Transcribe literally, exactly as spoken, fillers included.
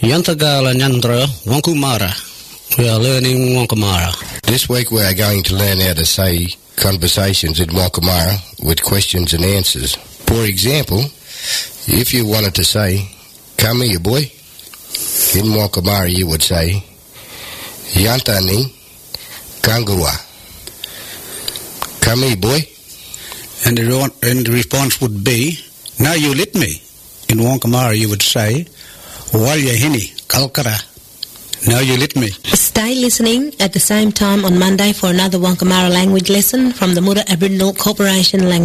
Yantagala Nyandra Wankumara. We are learning Wankamara. This week we are going to learn how to say conversations in Wankamara with questions and answers. For example, if you wanted to say, "Come here, boy," in Wankamara you would say, "Yantani Kangua." Come here, boy. And the, and the response would be, "Now you lit me." In Wankamara you would say, "Walyahini Kalkara." Now you lit me. Stay listening at the same time on Monday for another Wankamara language lesson from the Mura Aboriginal Corporation Language.